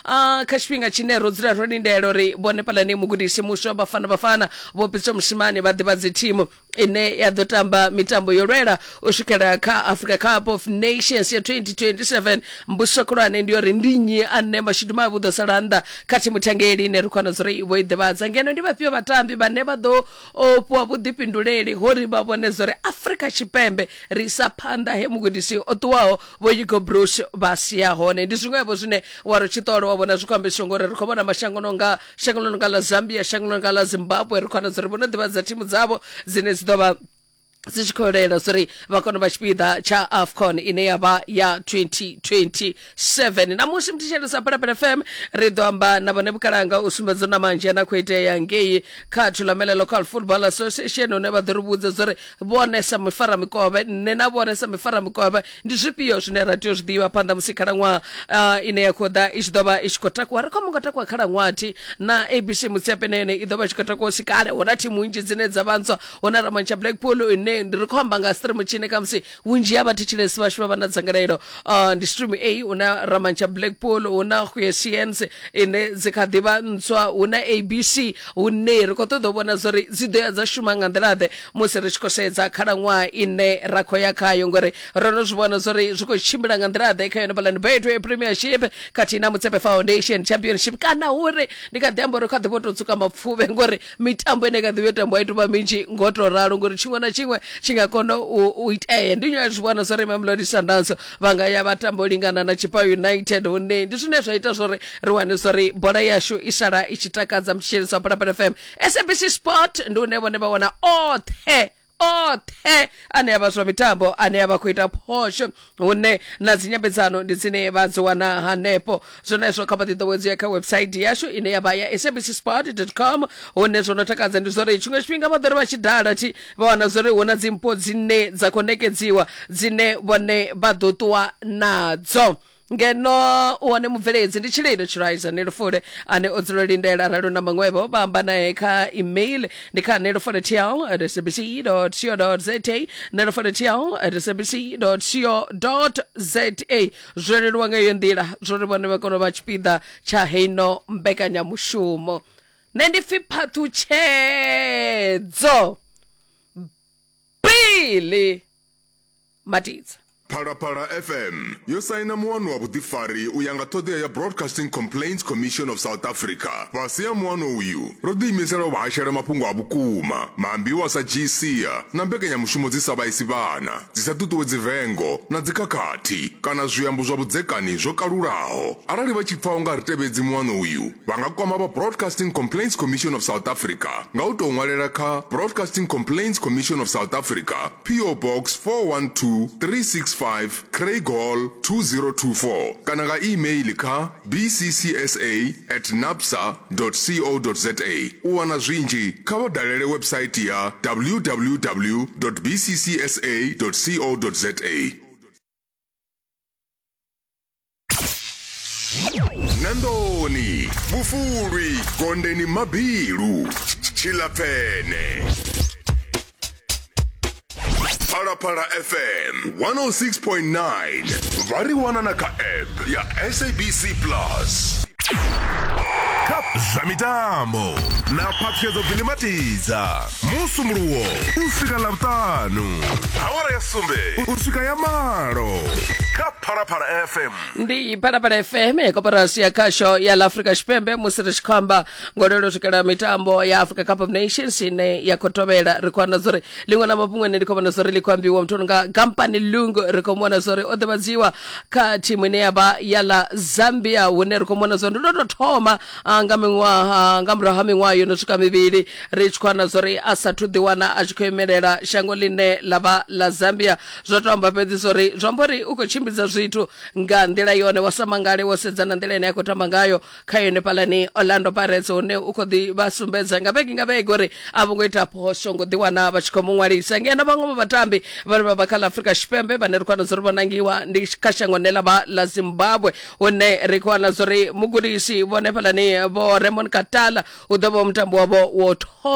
kashpinga chine rodzira ronindelo ri bone pala ne mugudisi musho bafana vho Pitso Mshimane vhaḓivhadzi thimu ine ya ḓo tamba mitambo yo lwela u swikela kha Africa Cup of Nations ya 2027. Mbuso khulwane ndiyo ri ndi nnyi ane mashudu mavhu ḓo sala nnḓa kha thimu thangeli ine ri khona zori vho iḓivhadza ngeno ndi vhafhio vhatambi vhane vha ḓo fhiwa vhuḓifhinduleli hori vha vhone zori Afrika Tshipembe ri isa phanḓa he mugudisi o ṱuwaho vho Hugo Broos vha sia hone. Ndi zwiṅwevho zwine wa ri tshitolo wa vhona zwi khou ambiswa ngori ri khou vhona mashango nonga shango nonga la Zambia, shango nonga la Zimbabwe, ri khona zori vho no ḓivhadza thimu dzavho dzine dzi ḓo vha dzi tshi khou lela zori vha kone vha tshipiḓa tsha AFCON ine ya vha ya 2027. Namusi mtitshelesa Phalaphala FM ri ḓo amba na vhone vhukalanga u sumbedza na manzhi ane a khou itea ngei kha Thulamela Local Football Association hune vha ḓo ri vhudza zori vhone sa mifaramikovhe nne na vhone sa mifaramikovhe ndi zwifhio zwine ra tea u zwi ḓivha phanḓa musi khalaṅwaha ine ya khou ḓa i tshi ḓo vha i tshi khou takuwa. Ri khou takuwa khalaṅwaha na ABC Motsepenene i ḓo vha i tshi khou takuwa sikale huna thimu nnzhi dzine dza vhantswa huna Ramantsha Blackpool ine ndi ri khou amba nga stream tshine kha musi vhunzhi ha vhathetshelesi vhashu vha vha na dzangalelo ndi stream A una Ramantsha Blackpool una Khoesians ine dzi kha ḓivha ntswa una ABC hune ri khou ṱoḓa u vhona zori dzi ḓo ya dza shuma nga nḓilaḓe musi ri tshi khou sedza khalaṅwaha ine ra khou ya khayo ngori ro no zwi vhona zori zwi khou tshimbila nga nḓilaḓe kha yone Balani Betway Premiership khathihi na Motsepe Foundation Championship kana uri ndi kha ḓi amba uri kha ḓi vho tou tsuka mapfuvhe ngori mitambo ine kha ḓi vho tambo i tou vha minzhi ngo tou ralo ngori tshiṅwe na tshiṅwe tshi nga kona u itea. Ndi nyo zwi vhona zori Mamelodi Sundowns vha nga ya vhatambo u lingana na Chippa United hune ndi zwine zwa ita zori ri wane zori bola yashu i sala i tshi takadza mtshitsheli sa Phalaphala FM. SABC Sport ndi hune vhone vha wana othe ane ya vhaswa mitambo ane ya vha khou ita phosho hune na dzinyambedzano ndi dzine vha dzi wana hanefho. Zwenezwo kha vha ḓi ḓowedzea kha website yashu ine ya vha ya sabcsport.com hune zwo no takadza ndi zori tshiṅwe tshifhinga vha ḓo ri vha tshi dala vha wana zori hu na dzimpho dzine dza khou nekedziwa dzine vhone vha ḓo ṱuwa nadzo. Ngeno uwane mubveledzi ndi Tshililo Tshilaiza Nelufule ane o dzula lindela ralo na maṅwevho vha amba naye kha email ndi kha nelufule@sabc.co.za nelufule@sabc.co.za. zwo leluwa nga iyo nḓila zwo ri vhone vha kona vha tshipiḓa tsha heino mbekanyamushumo. Nṋe ndi pfhi Phaṱhutshedzo Billy Matidza. Phalaphala FM yo saina muano wa vhuḓifari u ya nga ṱhoḓea ya Broadcasting Complaints Commission of South Africa. Fhasi ya muano uyu ro ḓiimisela u vhashela mafhungo a vhukuma maambiwa sa GCA na mbekanyamushumo dzi sa vhaisi vhana dzi sa ṱuṱuwedzi vengo na dzikhakhathi kana zwiambo zwa vhudzekani zwo kalulaho. Arali vha tshi pfa u nga ri tevhedzi muano uyu vha nga kwama vha Broadcasting Complaints Commission of South Africa nga u tou ṅwalela kha Broadcasting Complaints Commission of South Africa, PO Box 412365 Craig Hall 2024 kana nga email kha bccsa@napsa.co.za. u wana zwinzhi kha vha dalele website ya www.bccsa.co.za. Nandoni, Bufuri, Kondeni Mabiru, Chilapene. Phalaphala FM 106.9 variwana na ka app ya SABC Plus. Cup za mitambo na Phaphedzo Billy Matidza musumuluwo ufika lavutanu awara ya sumbe ufika ya malo ka Phalaphala FM. Ndi Phalaphala FM ya koporasi ya khasho ya Afrika Tshipembe musi ri tshi khou amba ngolelo swikela mitambo ya Africa Cup of Nations ine ya khou tovhela. Ri khou wana zori liṅwe na mafhungo ndi khou vhona zori li khou ambiwa muthu nga Kampani Lungu. Ri khou vhona zori o ḓivhadziwa kha thimu ine ya vha ya la Zambia hune ri khou vhona zori ndo tou thoma nga miṅwaha nga murahu ha miṅwaha yo no swika mivhili ri tshi khou wana zori a sathu ḓi wana a tshi khou imelela shango ḽine ḽa vha la Zambia. Zwo tou amba fhedzi zori zwi amba uri u khou tshimbidza zwithu nga nḓila yone wa sa mangale wo sedza na nḓila ine ya khou tamba ngayo kha yone paḽani Orlando Pirates hune u khou ḓi vha sumbedza nga vhege uri a vho ngo ita phosho ngo ḓi wana vha tshi khou muṅwalisa. Ngeno vhaṅwe vha vhatambi vhane vha vha kha ḽa Afrika Tshipembe vhane ri khou wana zori vho nangiwa ndi kha shango ḽine ḽa vha la Zimbabwe hune ri khou wana zori mugudisi vhone paḽani vho Raymond Katala u ḓo vha mutambo wavho wo thoma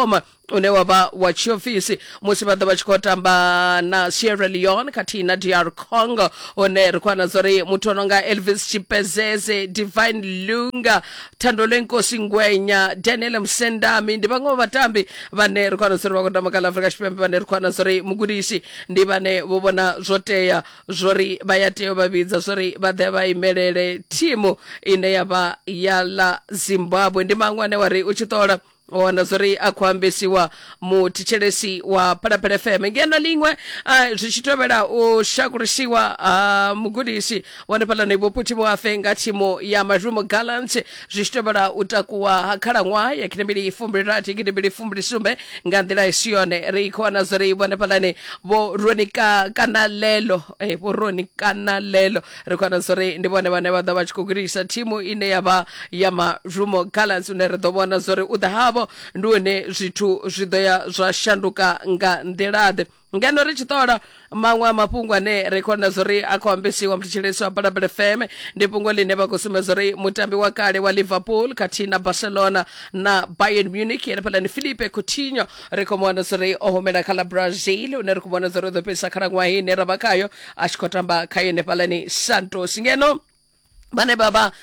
une waba wa chiofisi musi vha ḓovha tshi khou tamba na Sierra Leone khathihi na DR Congo one ri khou wana zori muthu o nonga Elvis Chipezeze, Divine Lunga, Thandole Nkosi Ngwenya, Daniel Msendami ndi vhaṅwe vhatambi vhane ri khou wana zori vha khou tamba kha ḽa Afrika Tshipembe vhane ri khou wana zori mugudisi ndi vhane vho vhona zwo tea zori vha ya tea u vha vhidza zori vha ḓe vha imelele thimu ine yavha ya ḽa Zimbabwe. Ndi maṅwe ane wari u tshi ṱola wana zori a khou ambesiwa muthetshelesi wa Phalaphala FM ngeno liṅwe zwi tshi tovhela u shakurisiwa mugudisi wane phalani vhoputhi vhoafe nga thimu ya Marumo Gallants zwi tshi tovhela u takuwa ha khalaṅwaha ya 2026 2027 nga nḓila i si yone. Ri khou wana zori vhone phalani vho Ronika Kanalelo vho Ronika Kanalelo ri khou wana zori ndi vhone vhane vha ḓo vha tshi khou gudisa thimu ine yavha ya Marumo Gallants une ri ḓo vhona zori u ḓa havho ndi one zwithu zwi ḓo ya zwa shanduka nga nḓilaḓe. Ngeno ri tshi ṱola maṅwe a mafhungo ane ri khou wana zori a khou ambesiwa muthetshelesi wa Phalaphala FM ndi fhungo line vha khou sumbedza zori mutambi wa kale wa Liverpool khathihi na Barcelona na Bayern Munich ene phalani Philippe Coutinho ri khou vhona zori o humela kha ḽa Brazil une ri khou vhona zori u ḓo fhedzisa khalaṅwaha ine ra vha khayo a tshi khou tamba kha ene phalani Santos. Ngeno vhane vha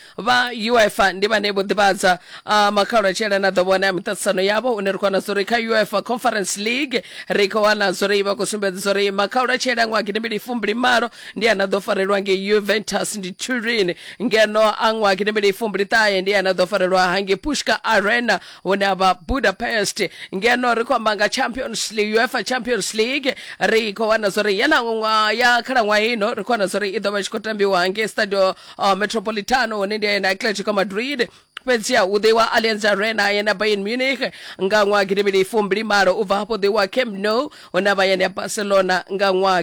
UEFA ndi vhane vho ḓivhadza makhaula tshela na ḓo vhona ya miṱaṱisano yavho une ri khou wana zori kha UEFA Conference League ri khou wana zori vha khou sumbedza zori makhaula tshela ṅwaha 2028 ndi ana ḓo farelwa nge Juventus ndi Turin ngeno a ṅwaha 2029 ndi ana ḓo farelwa hange Pushka Arena hune avha Budapest. Ngeno ri khou amba nga Champions League UEFA Champions League ri khou wana zori yana ṅwaha ya khalaṅwaha ino ri khou wana zori i ḓo vha tshi khou tambiwa hange Stadio Metropolitano hune ndi ena Atletico Madrid fhedziha u ḓiwa Allianz Arena yena Bayern Munich nga ṅwaha 2028 u bva hafho ḓiwa Camp Nou hune vha yena Barcelona nga ṅwaha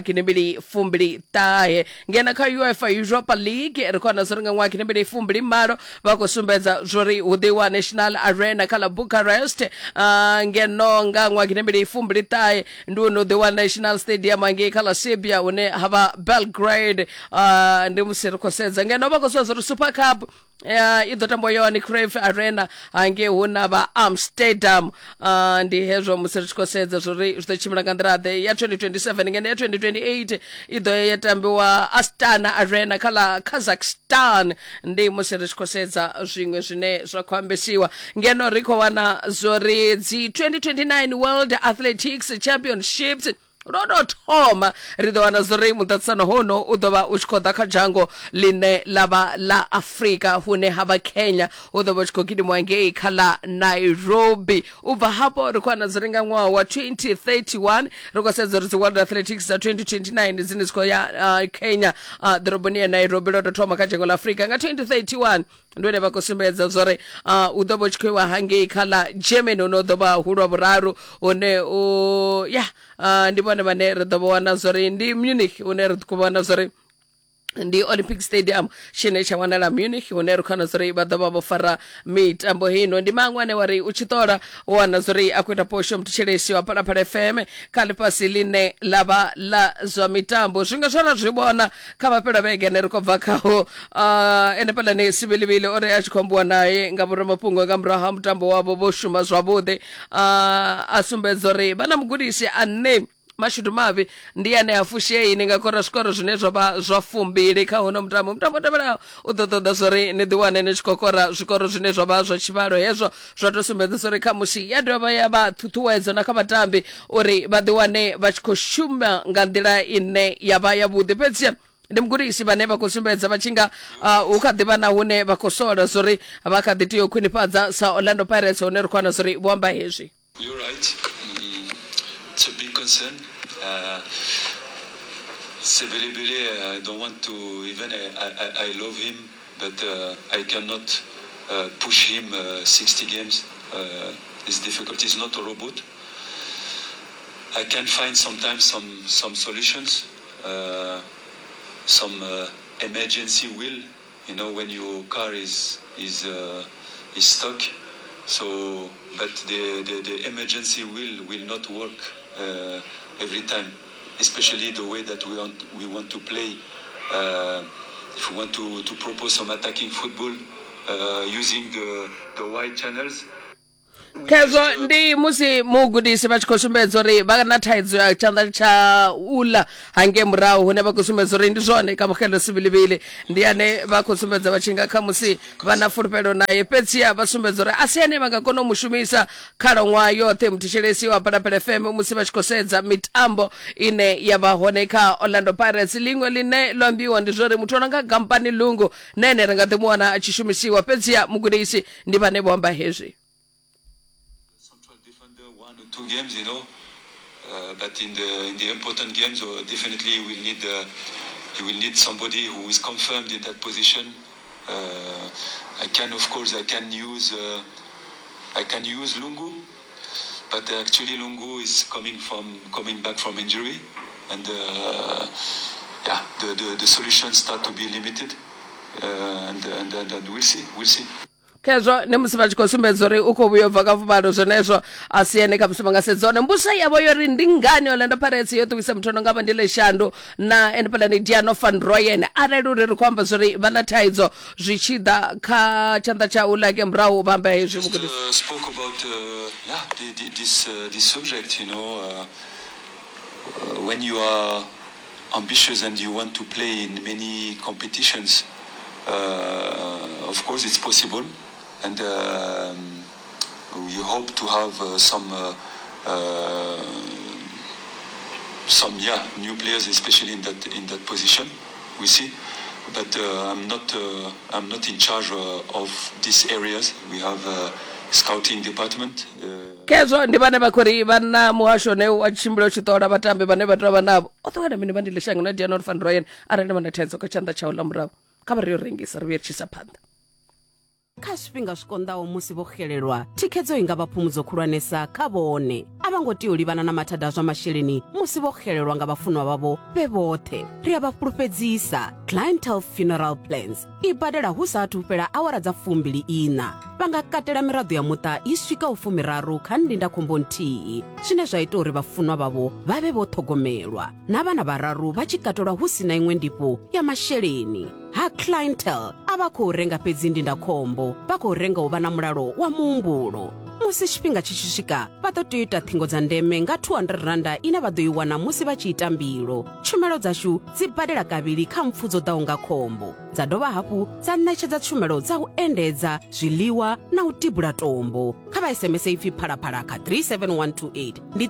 2029. Ngena kha UEFA Europa League ri khou wana zori nga ṅwaha 2028 vha khou sumbedza zori hu ḓiwa National Arena kha ḽa Bucharest ngeno nga ṅwaha 2029 ndi hune u ḓiwa National Stadium hangei kha ḽa Serbia hune havha Belgrade ndi musi ri khou sedza ngeno vha khou sumbedza zori Super Cup i ḓo tambiwa yone Cruyff Arena hange huna vha Amsterdam ndi hezwo musi ri tshi khou sedza zuri zwi ḓo tshimbila nga nḓilaḓe ya 2027 ngeno ya 2028 i ḓo ya tambiwa Astana Arena kha ḽa Kazakhstan ndi musi ri tshi khou sedza zwiṅwe zwine zwa khou ambesiwa. Ngeno ri khou wana zori dzi 2029 World Athletics Championships ro thoma ri ḓo wana zori muṱaṱisano hono u ḓo vha u tshi khou ḓa kha dzhango line ḽavha ḽa Afrika hune havha Kenya u ḓo vha u tshi khou gidimiwa ngei kha ḽa Nairobi. U bva hafho ri khou wana zori nga ṅwaha wa 2031 ri khou sedza uri dzi World Athletics za 2029 dzine dzi khou ya Kenya ḓoroboni ya Nairobi ro thoma kha dzhango ḽa Afrika nga 2031 ndi hone vha khou sumbedza zori u ḓo vha u tshi khou iwa hangei kha ḽa Germany hune u ḓo vha hulwa vhuraru hune ndi vhone vhane ri ḓo vha wana zori ndi Munich hune ri khou vhona zori ndi Olympic Stadium tshine tsha wanala Munich hune ri khou wana zori vha ḓo vha vho fara mitambo hino. Ndi maṅwe ane wari u tshi ṱola u wana zori a khou ita posho muthetshelesi wa Phalaphala FM kha ḽifhasi line ḽavha ḽa zwa mitambo. Zwinga zwa zwi vhona kha mafhelo vhege ane ri khou bva khaho ene phalani Sibilivili ori a tshi khou ambiwa naye nga vhoramafhungo nga murahu ha mutambo wavho vho shuma zwavhuḓi a sumbedza uri vha na mugudisi ane Mashudu Mavhi ndi ane a fushea ni nga kora zwikoro zwine zwa vha zwa 2 kha hono mutambo tevhelaho u ḓo ṱoḓa zori ni ḓiwane ni tshi khou kora zwikoro zwine zwa vha zwa tshivhalo hezwo zwa tou sumbedza zori kha musi ya dovha ya vha ṱhuṱhuwedzo na kha vhatambi uri vha ḓiwane vha tshi khou shuma nga nḓila ine ya vha yavhuḓi. Fhedziha ndi mugudisi vhane vha khou sumbedza vha tshi nga u kha ḓivha na hune vha khou sola zori vha kha ḓi tea u khwinifhadza sa Orlando Pirates hune ri khou wana zori vho amba hezwi. You're right. It's a big concern. Sebelebele, I don't want to even. I love him, but I cannot push him 60 games. It's difficult. He's not a robot. I can find sometimes some solutions, some emergency wheel. You know, when your car is stuck. So, but the emergency wheel will not work every time, especially the way that we want to play. If we want to propose some attacking football using the wide channels. Kezo ndi musi mugudisi vha tshi khou sumbedza uri vha na thaidzo ya tshanḓa tsha uḽa hange murahu hune vha khou sumbedza uri ndi zwone Kamohelo Sibilivili ndi ane vha khou sumbedza vha tshi nga kha musi vha na fulufhelo naye fhedziha vha sumbedza uri a si ane vha nga kona u mushumisa khalaṅwaha yoṱhe muthetshelesi wa Phalaphala FM musi vha tshi khou sedza mitambo ine ya vha hone kha Orlando Pirates. Liṅwe line lo ambiwa ndi zwa uri muthu o nga Gampani Lungu nene ri nga ḓi muwana a tshi shumisiwa fhedziha mugudisi ndi vhane vho amba hezwi. Two games, you know, but in the important games, definitely you will need somebody who is confirmed in that position. I can use Lungu, but actually Lungu is coming back from injury, and the solutions start to be limited, and we'll see. Kezwo ne musi vha tshi khou sumbedza uri u khou vhuya bva kha fumalo zwenezwo a si ene kha musi vha nga sedzone mbuso yavho yo ri ndi ngani Orlando Pirates yo ṱuwisa muthu no nga vha ndile shandu na ene pala ni Diano van Rooyen arali uri ri khou amba zuri vha na thaidzo zwi tshi ḓa kha tshanḓa tsha uḽa ke murahu vha amba hezwi mugudisi. Spoke about this subject, you know, when you are ambitious and you want to play in many competitions, of course it's possible. And we hope to have some new players, especially in that position. We see, but I'm not in charge of these areas. We have a scouting department. Kezwo ndi vhane vha khori vha na muhasho ne wa tshimbilo tshiṱola vhatambi vhane vha tovha navho o ṱoḓa mini vha ndile shango na Diano van Rooyen arali vha na thaidzo kha tshanḓa tsha uḽa murahu kha vha ri yo rengisa ri vhuye tshisa phanḓa. Kha zwifhinga zwikonḓaho musi vho xelelwa thikhedzo i nga vha phumudzo khulwanesa kha vhone a vha ngo tea u livhana na mathada zwa masheleni musi vho xelelwa nga vhafunwa vhavho vhe vhoṱhe. Ri a vha fhulufhedzisa Clientele Funeral Plans i badela hu saathu fhela awara dza 24 vha nga katela miraḓo ya muṱa i swika u 13 kha ndindakhombo nthihi zwine zwa ita uri vhafunwa vhavho vha vhe vho ṱhogomelwa na vhana vhararu vha tshi katelwa hu si na iṅwe ndifho ya masheleni. Ha Clientele a vha khou renga fhedzi ndindakhombo vha khou renga u vha na mulalo wa muhumbulo. Musi tshifhinga tshi tshi swika vha ḓo tea u ita ṱhingo dza ndeme nga 200 randa ine vha ḓo i wana musi vha tshi ita mbilo. Tshumelo dzashu dzi badela kavhili kha mpfu dzo ḓaho nga khombo dza dovha hafhu dza ṋetshedza tshumelo dza u endedza zwiḽiwa na u tibula tombo. Kha vha SMS ipfi Phalaphala kha 37128 ndi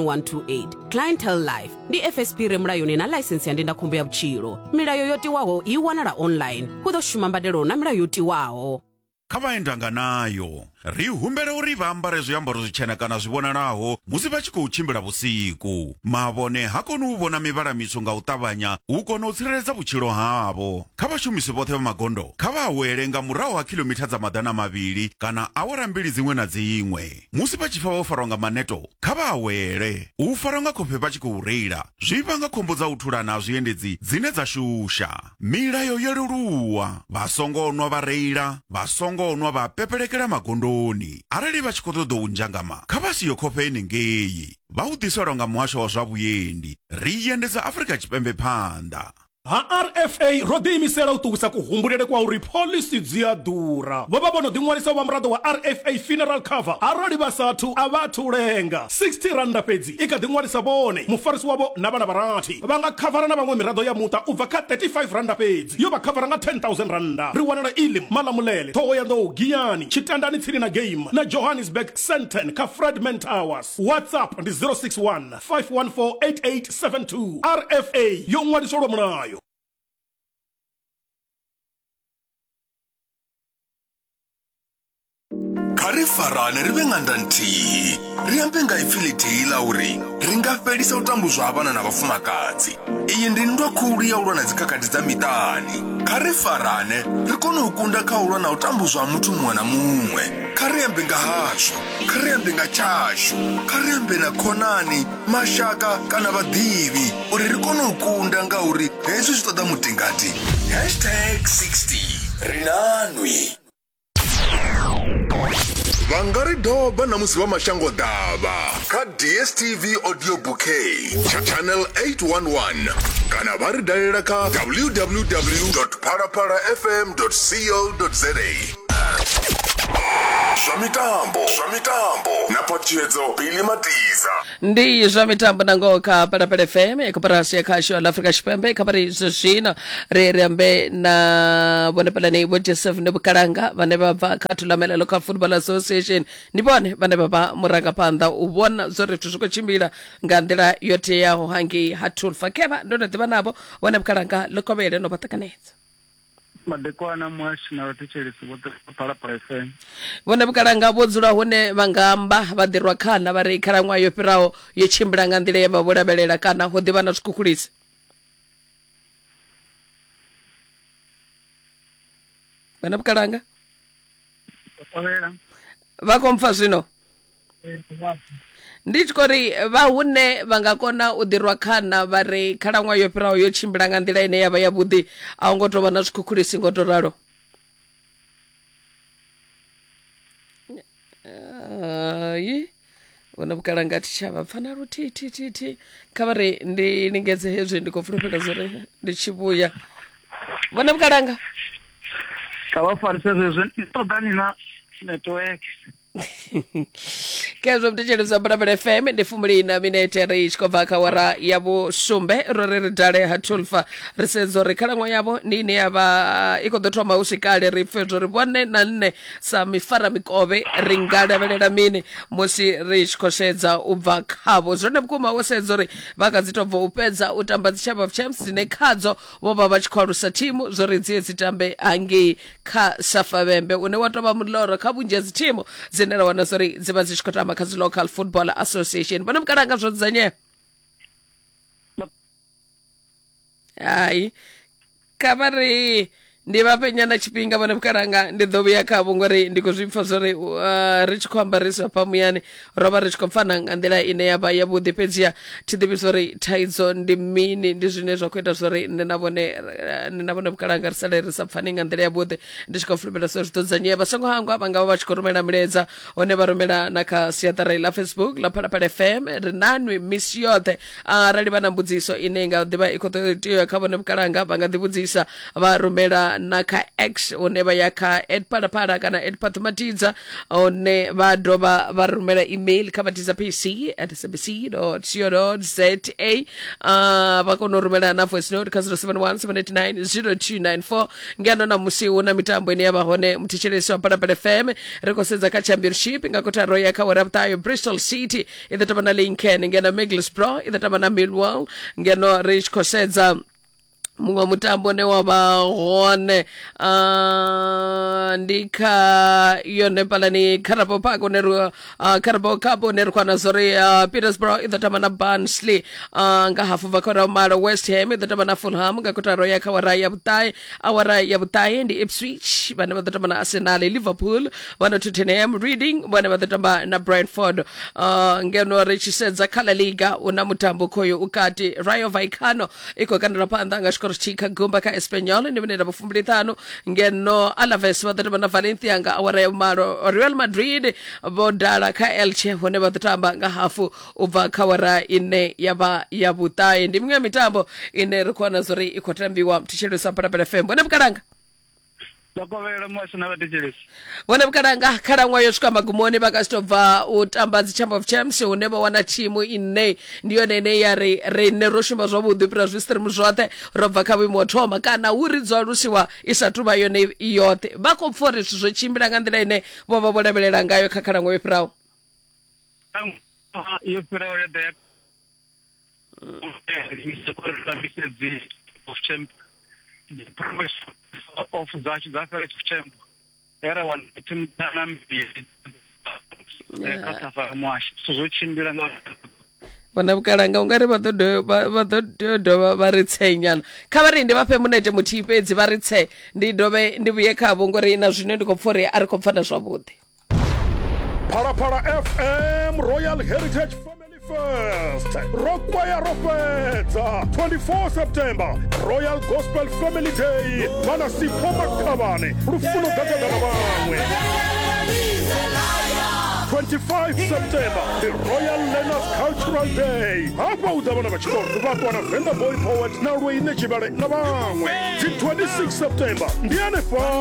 37128. Clientele Life ndi FSP re mulayoni na license ya ndindakhombo ya vhutshilo. Milayo yo tiwaho i wanala online hu ḓo shuma mbadelo na milayo yo tiwaho. Kha vhaendanga nayo ri humbele uri vha ambare zwiambaro zwitshena kana zwi vhonalaho musi vha tshi khou tshimbila vhusiku mavhone ha koni u vhona mivhala mitswu nga u ṱavhanya u kona u tsireledza vhutshilo havho. Kha vhashumisi vhoṱhe vha magondo kha vha awele nga murahu ha kilomitha dza maḓana mavhili kana awara mbili dziṅwe na dziṅwe. Musi vha tshi pfa vho farwa nga maneto kha vha awele. U farwa nga khofhe vha tshi khou reila zwi vhanga khombo dza u thulana ha zwiendedzi dzine dza shusha. Milayo yo leluwa vha songo nwa vha reila vha songo nwa vha pepelekela magondoni arali vha tshi khou ṱoḓa u njangama kha vha siyo khofhe henengei. Vha u ḓiselwa nga muhasho wa zwa vhuendi ri endedza Afrika Tshipembe phanḓa. ha RFA ro ḓiimisela u ṱuwisa kuhumbulele kwa uri pholisi dzi a ḓura. Vho vha vho no ḓiṅwalisa vha muraḓo wa RFA Funeral Cover arali vha sathu a vha thu lenga 60 randa fhedzi i kha ḓiṅwalisa vhone mufarisi wavho na vhana vharathi vha nga khavara na vhaṅwe miraḓo ya muṱa u bva kha 35 randa fhedzi yo vha khavara nga 10,000 randa. Ri wanala Elim, Malamulele, Thohoyandou, Giyani, Tshitandani tsini na Game na Johannesburg Sandton kha Fredman Towers. WhatsApp ndi 061 514 8872. RFA yo ṅwaliselwa mulayo. Kari farane ri venganda nthihi ri ambe nga ipfi lithihi la uri ri nga fhelisa u tambudzwa ha vhana na vhafumakadzi. Iyi ndi nndwa khulu ya u lwa na dzikhakhathi dza miṱani. Kha ri farane ri kone u kunda kha u lwa na u tambudzwa ha muthu muṅwe na muṅwe. Kha ri ambe nga hashu, kha ri ambe nga tshashu, kha ri ambe na khonani, mashaka kana vhaḓivhi uri ri kone u kunda nga uri hezwi zwi ṱoḓa mutingati. #60 ri nanwi. Vangari doba na musi wa mashango dava kha DSTV audio bouquet channel 811 kana vari dalela kha www.parapharafm.co.za. Zwa mitambo zwa mitambo na pachedzo Billy Matiza. ndi zwa mitambo nangoka parapara FM ekuparasi ya khasho la Afrika Tshipembe kapari zwino rerembe na bone palani bo Joseph Nebukalanga vane bva khathulamela Local Football Association nibone vane bva murangaphanḓa u vhona zwo ri zwiko tshimbila nga nḓila yo teaho hangi Hathulfa Kheva ndo no ḓivha navho vone Bukalanga Lokovele no vhatakanedza madekwana mwashi na vhathetshelesi vhoṱhe Phalaphala FM. vhone Bukalanga vho dzula hune vha nga amba vha ḓirwa khana vha ri khalaṅwaha yo fhiraho yo tshimbila nga nḓila ye vha vho lavhelela kana ho ḓivha na zwikhukhulisi vhone Bukalanga vha khou mpfa zwino ndi tshi khou ri vha hune vha nga kona u ḓirwa khana vha ri khalaṅwaha yo fhiraho yo tshimbila nga nḓila ine yavha yavhuḓi a hu ngo tou vha na zwikhukhulisi ngo tou ralo yi vhone Bukalanga tshitshavha pfana luthihi kha vha ri ndi lingedze hezwi ndi khou fulufhela zwo ri ndi tshi vhuya vhone Bukalanga kha vha farise zwezwo ndi ṱoḓani na network kezwo mthetshelesi wa Phalaphala FM ndi fumuli na minete ri tshi khou bva kha wara ya vhusumbe ro ri dale Hathulfa ri sedza uri khalaṅwaha yavho ndi ine yavha i khou ḓo thoma u swikale ri pfe zwo ri vhone na nne sa mifara mikovhe ri nga lavhelela mini musi ri tshi khou sedza u bva khavho zwone vhukuma wo sedza uri vha kha dzi tou bva u fhedza u tamba dzi Champions Champs dzine khadzo vho vha vha tshi khou alusa thimu zwo ri dziye dzi tambe hangei kha Safavhembe une wa tou vha muloro kha vhunzhi ha dzi thimu dzine ra wana zwo ri dzi vha dzi tshi khou tamba kha dzi Local Football Association vhone Bukalanga zwo dzudzanyea hayi kha vha ri ndi vhafhe nyana tshifhinga vhone Bukalanga ndi ḓo vhuya khavho ngori ndi khou zwi pfa zwo ri ri tshi khou ambariswa pha muyani ro vha ri tshi khou pfana nga nḓila ine ya vha yavhuḓi fhedziha thi ḓivhi zwo ri thaidzo ndi mini ndi zwine zwa khou ita zwo ri nne na vhone Bukalanga ri sale ri sa pfani nga nḓila yavhuḓi ndi tshi khou fulufhela zwo ri ḓodzanyea vha songo hangwa vha nga vha vha tshi khou rumela milaedza hone vha rumela na kha siaṱari ḽa Facebook ḽa Phalaphala FM ri nanwi misi yoṱhe arali vha na mbudziso ine nga ḓivha i khou tea kha vhone Bukalanga vha nga ḓivhudzisa vha rumela na kha X one vha ya kha @Phalaphala kana @Pathumatidza one vha dovha vha rumela email kha vatizapc@sabc.co.za vha kona u rumela na voice note kha 071 789 0294 ngeno na musi hu na mitambo ine yavha hone mthetshelesi wa Phalaphala FM ri khou sedza kha championship nga kotaro ya kha wara vhutayo Bristol City i ḓo tamba na Lincoln ngeno Middlesbrough i ḓo tamba na Millwall ngeno ri tshi khou sedza muṅwe mutambo ne wa vha hone ndi kha yone palani Carabao Park one Carabao Cup one ri khou wana zwo ri Petersburg i ḓo tamba na Barnsley nga hafu bva kha malo West Ham i ḓo tamba na Fulham nga kotaro ya kha wara ya vhuṱahe awara ya vhuṱahe ndi Ipswich vhane vha ḓo tamba na Arsenal Liverpool vhana Tottenham Reading vhane vha ḓo tamba na Brentford ngeno ri tshi sedza kha La Liga una mutambo khoyo ukati Rayo Vallecano i khou kandela phanḓa nga Chika gumba kha Espanyol ndi vhane vha fumbili ṱhanu ngeno Alaves vha ḓo tamba na Valencia nga awara ya malo Real Madrid vho dala kha Elche hone vha ḓo tamba nga hafu u bva kha wara ine yavha ya vhuṱahe ndi miṅwe mitambo ine ri khou wana zwo ri i khou tambiwa mthetshelesi wa Phalaphala FM vhone Bukalanga Lokovele mwashi na vhathetshelesi vhone Bukalanga khalaṅwaha yo swika magumoni vha kasi tou bva u tamba dzi Champions Champs hune vha wana thimu ine ndi yone ine ya ri rine ro shuma zwavhuḓi u fhira zwisiṱirimu zwoṱhe ro bva kha vhuimo thoma kana hu ri dzo alusiwa i sathu vha yone yoṱhe vha khou pfa uri zwithu zwo tshimbila nga nḓila ine vho vha vho lavhelela ngayo kha khalaṅwaha yo fhiraho yo fhiraho yo ḓea of zathi zakare tshembo era one team na mbili kha fa mwashi zwo tshimbila nga vhona Bukalanga ungari vha ḓo dovha vha ri tsenyana kha vha ri ndi vhafhe munete muthihi fhedzi vha ri tse ndi dovhe ndi vhuye khavho ngori na zwine ndi khou pfa uri a ri khou pfana zwavhuḓi Phalaphala FM Royal Heritage Family First Rokwaya Rofedza 24 September Royal Gospel Family Day Mana Sipho Makhabane Lufuno Gagagana Bangwe 25 September, the Royal Learners Cultural Day. Hapa udabana bachikoro, watu wana Venda Boy Poet, na Rwei Nechibare, na Bangwe. 26 September, Ndiane Fa.